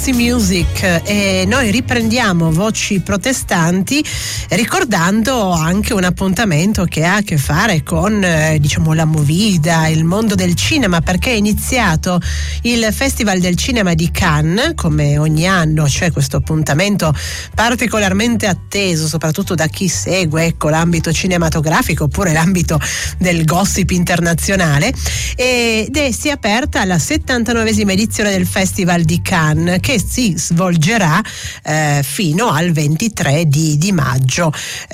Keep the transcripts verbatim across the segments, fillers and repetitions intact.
Roxy Music e noi riprendiamo Voci Protestanti ricordando anche un appuntamento che ha a che fare con eh, diciamo la movida, il mondo del cinema, perché è iniziato il Festival del Cinema di Cannes. Come ogni anno c'è questo appuntamento particolarmente atteso soprattutto da chi segue ecco l'ambito cinematografico oppure l'ambito del gossip internazionale, ed è si è aperta la settantanovesima edizione del Festival di Cannes, che si svolgerà eh, fino al ventitré di, di maggio.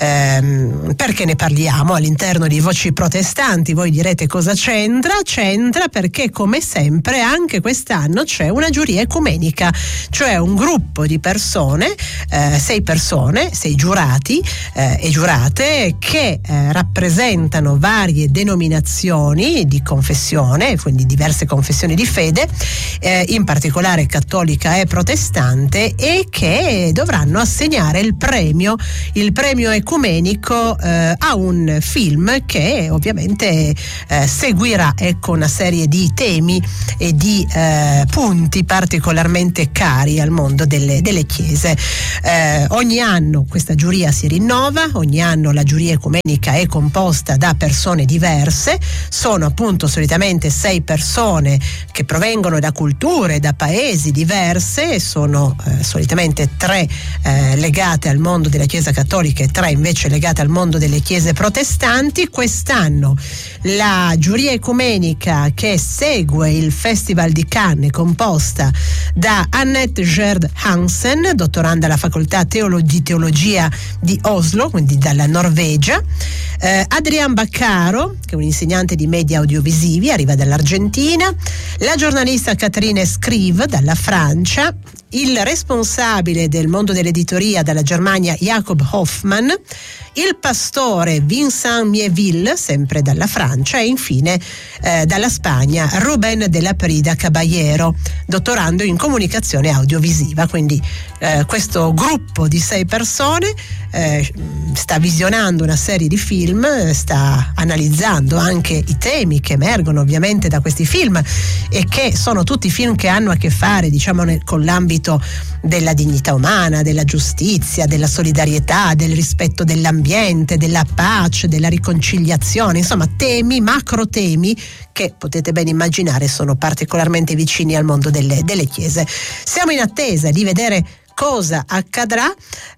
Ehm, perché ne parliamo all'interno di Voci Protestanti? Voi direte cosa c'entra? C'entra perché come sempre anche quest'anno c'è una giuria ecumenica, cioè un gruppo di persone, eh, sei persone, sei giurati eh, e giurate che eh, rappresentano varie denominazioni di confessione, quindi diverse confessioni di fede, eh, in particolare cattolica e protestante, e che dovranno assegnare il premio, il premio ecumenico eh, a un film che ovviamente eh, seguirà ecco una serie di temi e di eh, punti particolarmente cari al mondo delle, delle chiese. Eh, ogni anno questa giuria si rinnova, ogni anno la giuria ecumenica è composta da persone diverse, sono appunto solitamente sei persone che provengono da culture, da paesi diverse, sono eh, solitamente tre eh, legate al mondo della Chiesa cattolica e tre invece legate al mondo delle chiese protestanti. Quest'anno la giuria ecumenica che segue il Festival di Cannes è composta da Annette Gerd Hansen, dottoranda alla facoltà teolo- di teologia di Oslo, quindi dalla Norvegia, eh, Adrian Baccaro, che è un insegnante di media audiovisivi, arriva dall'Argentina, la giornalista Catherine Scrive dalla Francia, il responsabile del mondo dell'editoria dalla Germania Jacob Hoffmann, il pastore Vincent Mieville, sempre dalla Francia, e infine eh, dalla Spagna Ruben de la Prida Caballero, dottorando in comunicazione audiovisiva. Quindi eh, questo gruppo di sei persone eh, sta visionando una serie di film, sta analizzando anche i temi che emergono ovviamente da questi film e che sono tutti film che hanno a che fare diciamo nel, con l'ambito della dignità umana, della giustizia, della solidarietà, del rispetto dell'ambiente, della pace, della riconciliazione, insomma temi, macro temi che potete ben immaginare sono particolarmente vicini al mondo delle, delle chiese. Siamo in attesa di vedere cosa accadrà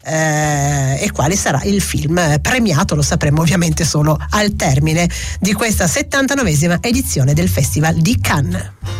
eh, e quale sarà il film premiato, lo sapremo ovviamente solo al termine di questa settantanovesima edizione del Festival di Cannes.